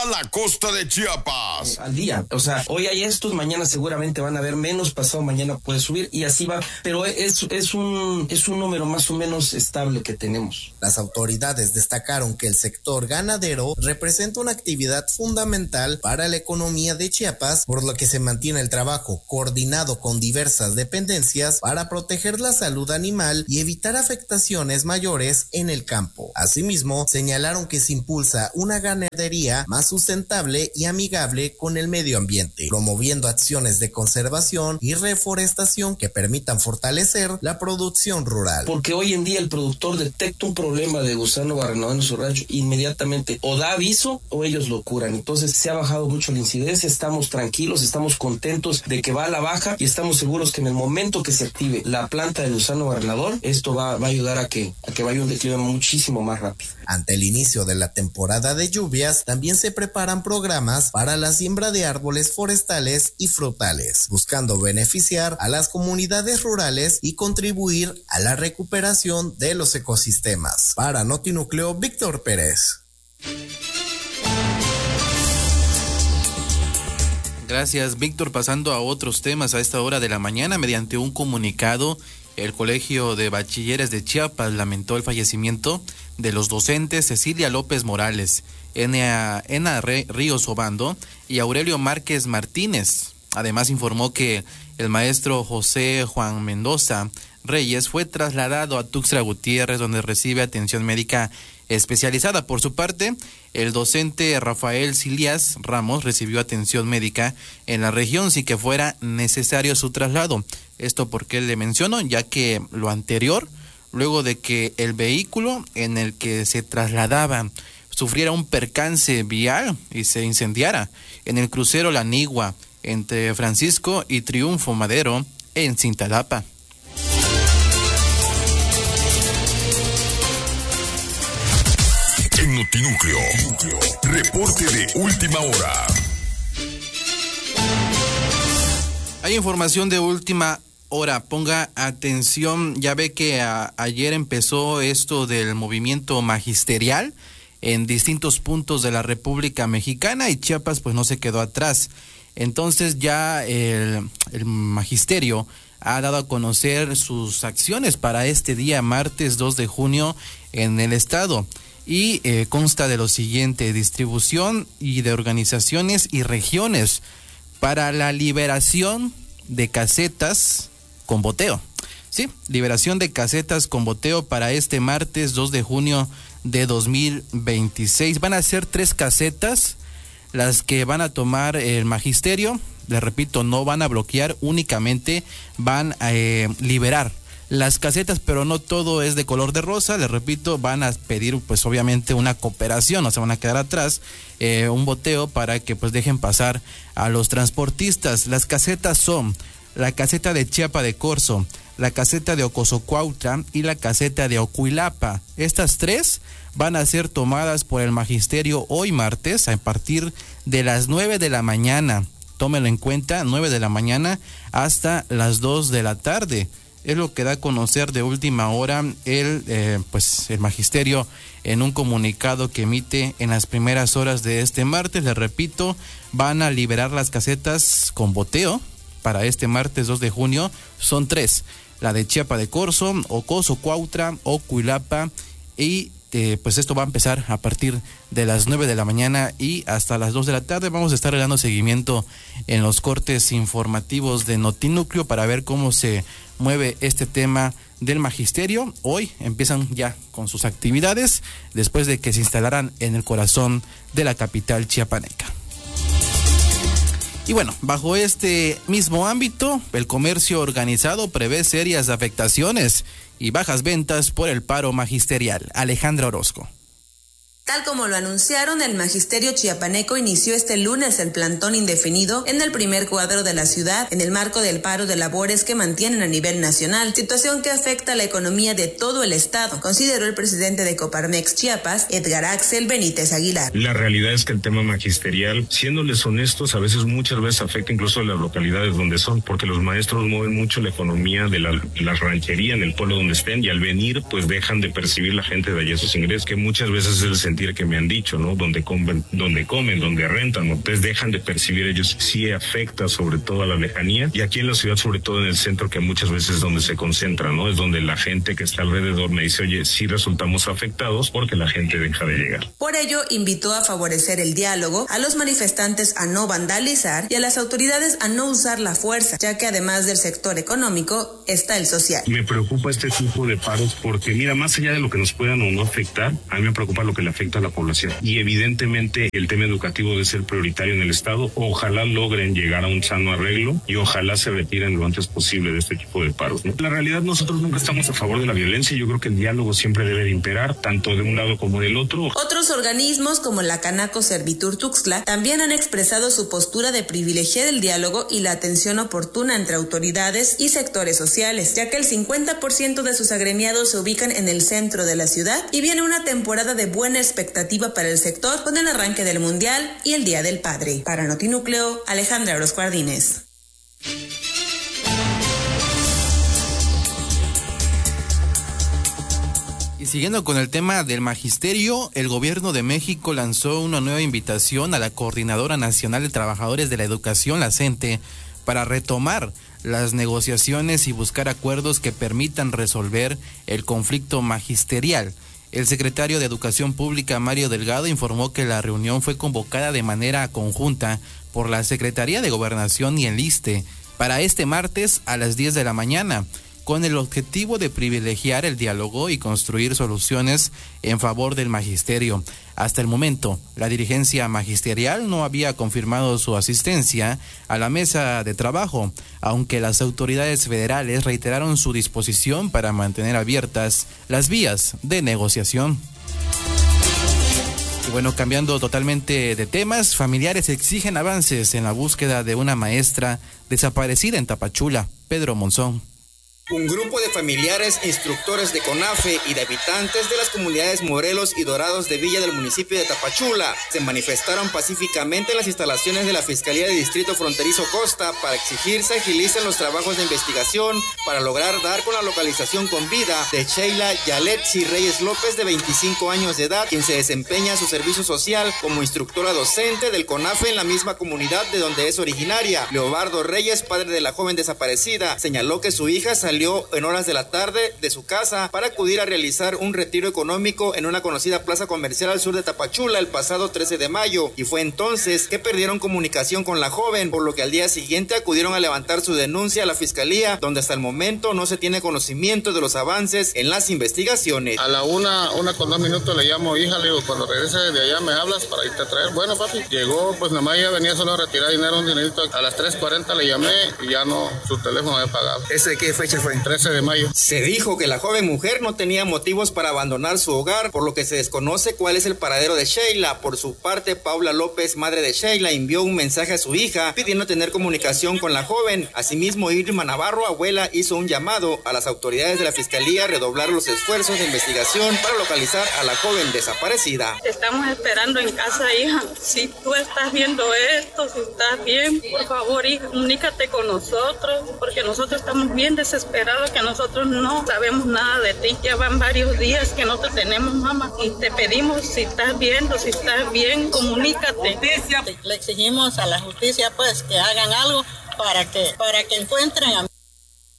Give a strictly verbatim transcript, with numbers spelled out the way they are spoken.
toda la costa de Chiapas. Al día, o sea, hoy hay estos, mañana seguramente van a haber menos, pasado mañana puede subir y así va, pero es, es un, es un número más o menos estable que tenemos. Las autoridades destacaron que el sector ganadero representa una actividad fundamental para la economía de Chiapas, por lo que se mantiene el trabajo coordinado con diversas dependencias para proteger la salud animal y evitar afectaciones mayores en el campo. Asimismo, señalaron que se impulsa una ganadería más sustentable y amigable con el medio ambiente, promoviendo acciones de conservación y reforestación que permitan fortalecer la producción rural. Porque hoy en día el productor detecta un problema de gusano barrenador en su rancho, inmediatamente o da aviso o ellos lo curan. Entonces se ha bajado mucho la incidencia, estamos tranquilos, estamos contentos de que va a la baja y estamos seguros que en el momento que se active la planta del gusano barrenador, esto va, va a ayudar a que, a que vaya un declive muchísimo más rápido. Ante el inicio de la temporada de lluvias, también se preparan programas para la siembra de árboles forestales y frutales, buscando beneficiar a las comunidades rurales y contribuir a la recuperación de los ecosistemas. Para Notinúcleo, Víctor Pérez. Gracias, Víctor. Pasando a otros temas a esta hora de la mañana, mediante un comunicado, el Colegio de Bachilleres de Chiapas lamentó el fallecimiento de los docentes Cecilia López Morales, Ena, Ena Ríos Obando y Aurelio Márquez Martínez. Además informó que el maestro José Juan Mendoza Reyes fue trasladado a Tuxtla Gutiérrez, donde recibe atención médica especializada. Por su parte, el docente Rafael Cilias Ramos recibió atención médica en la región sin que fuera necesario su traslado. Esto porque le menciono, ya que lo anterior, luego de que el vehículo en el que se trasladaba sufriera un percance vial y se incendiara en el crucero La Nigua entre Francisco y Triunfo Madero en Cintalapa. En Notinúcleo, reporte de última hora. Hay información de última hora, ponga atención, ya ve que a, ayer empezó esto del movimiento magisterial en distintos puntos de la República Mexicana y Chiapas pues no se quedó atrás. Entonces ya el, el magisterio ha dado a conocer sus acciones para este día, martes dos de junio, en el estado. Y eh, consta de lo siguiente: distribución y de organizaciones y regiones para la liberación de casetas con boteo. Sí, liberación de casetas con boteo para este martes dos de junio de dos mil veintiséis. Van a ser tres casetas las que van a tomar el magisterio. Les repito, no van a bloquear, únicamente van a eh, liberar las casetas, pero no todo es de color de rosa. Les repito, van a pedir pues obviamente una cooperación, no se van a quedar atrás, eh, un boteo para que pues dejen pasar a los transportistas. Las casetas son la caseta de Chiapa de Corzo, la caseta de Ocosocuautla y la caseta de Ocuilapa. Estas tres van a ser tomadas por el magisterio hoy martes a partir de las nueve de la mañana. Tómenlo en cuenta, nueve de la mañana hasta las dos de la tarde. Es lo que da a conocer de última hora el, eh, pues, el magisterio en un comunicado que emite en las primeras horas de este martes. Les repito, van a liberar las casetas con boteo para este martes dos de junio. Son tres: la de Chiapa de Corzo, Ocosocuautla, Ocuilapa, y eh, pues esto va a empezar a partir de las nueve de la mañana y hasta las dos de la tarde. Vamos a estar dando seguimiento en los cortes informativos de Notinúcleo para ver cómo se mueve este tema del magisterio. Hoy empiezan ya con sus actividades después de que se instalaran en el corazón de la capital chiapaneca. Y bueno, bajo este mismo ámbito, el comercio organizado prevé serias afectaciones y bajas ventas por el paro magisterial. Alejandra Orozco. Tal como lo anunciaron, el magisterio chiapaneco inició este lunes el plantón indefinido en el primer cuadro de la ciudad en el marco del paro de labores que mantienen a nivel nacional, situación que afecta a la economía de todo el estado, consideró el presidente de Coparmex Chiapas, Edgar Axel Benítez Aguilar. La realidad es que el tema magisterial, siéndoles honestos, a veces muchas veces afecta incluso a las localidades donde son, porque los maestros mueven mucho la economía de la, la ranchería en el pueblo donde estén, y al venir pues dejan de percibir la gente de allí esos ingresos, que muchas veces es el sentido sentir que me han dicho, ¿no? Donde comen, donde comen, donde rentan, entonces dejan de percibir ellos, sí afecta sobre todo a la lejanía, y aquí en la ciudad, sobre todo en el centro, que muchas veces es donde se concentra, ¿no? Es donde la gente que está alrededor me dice, oye, sí resultamos afectados porque la gente deja de llegar. Por ello, invitó a favorecer el diálogo, a los manifestantes a no vandalizar y a las autoridades a no usar la fuerza, ya que además del sector económico, está el social. Me preocupa este tipo de paros porque, mira, más allá de lo que nos puedan o no afectar, a mí me preocupa lo que le afecta a la población. Y evidentemente el tema educativo debe ser prioritario en el Estado. Ojalá logren llegar a un sano arreglo y ojalá se retiren lo antes posible de este tipo de paros, ¿no? La realidad, nosotros nunca estamos a favor de la violencia. Yo creo que el diálogo siempre debe de imperar, tanto de un lado como del otro. Otros organismos como la Canaco Servitur Tuxtla también han expresado su postura de privilegiar el diálogo y la atención oportuna entre autoridades y sectores sociales, ya que el cincuenta por ciento de sus agremiados se ubican en el centro de la ciudad y viene una temporada de buena expectativa para el sector con el arranque del Mundial y el Día del Padre. Para Notinúcleo, Alejandra Orozco Ardínez. Y siguiendo con el tema del magisterio, el gobierno de México lanzó una nueva invitación a la Coordinadora Nacional de Trabajadores de la Educación, la CENTE, para retomar las negociaciones y buscar acuerdos que permitan resolver el conflicto magisterial. El secretario de Educación Pública, Mario Delgado, informó que la reunión fue convocada de manera conjunta por la Secretaría de Gobernación y el ISSSTE para este martes a las diez de la mañana, con el objetivo de privilegiar el diálogo y construir soluciones en favor del magisterio. Hasta el momento, la dirigencia magisterial no había confirmado su asistencia a la mesa de trabajo, aunque las autoridades federales reiteraron su disposición para mantener abiertas las vías de negociación. Y bueno, cambiando totalmente de temas, familiares exigen avances en la búsqueda de una maestra desaparecida en Tapachula. Pedro Monzón. Un grupo de familiares, instructores de CONAFE y de habitantes de las comunidades Morelos y Dorados de Villa del municipio de Tapachula se manifestaron pacíficamente en las instalaciones de la Fiscalía de Distrito Fronterizo Costa para exigir se agilicen los trabajos de investigación para lograr dar con la localización con vida de Sheila Yaletsi Reyes López, de veinticinco años de edad, quien se desempeña su servicio social como instructora docente del CONAFE en la misma comunidad de donde es originaria. Leobardo Reyes, padre de la joven desaparecida, señaló que su hija salió Salió en horas de la tarde de su casa para acudir a realizar un retiro económico en una conocida plaza comercial al sur de Tapachula el pasado trece de mayo, y fue entonces que perdieron comunicación con la joven, por lo que al día siguiente acudieron a levantar su denuncia a la fiscalía, donde hasta el momento no se tiene conocimiento de los avances en las investigaciones. A la una, una con dos minutos le llamo, hija, le digo, cuando regrese de allá me hablas para irte a traer. Bueno, papi, llegó, pues nada más ya venía solo a retirar dinero, un dinerito. A las tres cuarenta le llamé y ya no, su teléfono había pagado. ¿Ese de qué fecha fue? trece de mayo. Se dijo que la joven mujer no tenía motivos para abandonar su hogar, por lo que se desconoce cuál es el paradero de Sheila. Por su parte, Paula López, madre de Sheila, envió un mensaje a su hija pidiendo tener comunicación con la joven. Asimismo, Irma Navarro, abuela, hizo un llamado a las autoridades de la fiscalía a redoblar los esfuerzos de investigación para localizar a la joven desaparecida. Te estamos esperando en casa, hija. Si tú estás viendo esto, si estás bien, por favor, hija, comunícate con nosotros, porque nosotros estamos bien desesperados, que nosotros no sabemos nada de ti. Ya van varios días que no te tenemos, mamá, y te pedimos, si estás viendo, si estás bien, comunícate. Le exigimos a la justicia pues que hagan algo para que para que encuentren a